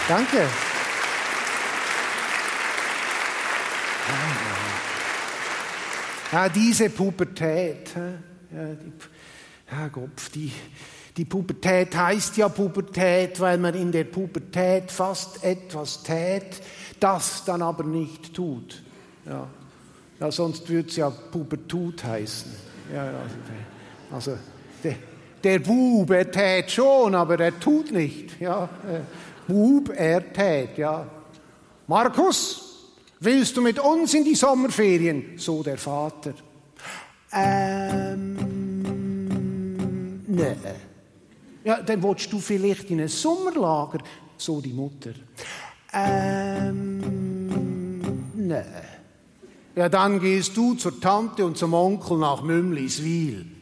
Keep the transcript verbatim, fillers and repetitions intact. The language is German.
Danke. Ja, diese Pubertät. Ja, die, Herr Gopf, die, die Pubertät heißt ja Pubertät, weil man in der Pubertät fast etwas tät, das dann aber nicht tut. Ja, ja sonst würde es ja Pubertut heißen. Ja, also, also der, der Bub, er tät schon, aber er tut nicht. Ja, äh, Bub, er tät, ja. Markus, willst du mit uns in die Sommerferien? So der Vater. Ähm, nee. Ja, dann willst du vielleicht in ein Sommerlager? So die Mutter. Ähm, nee. Ja, dann gehst du zur Tante und zum Onkel nach Mümliswil.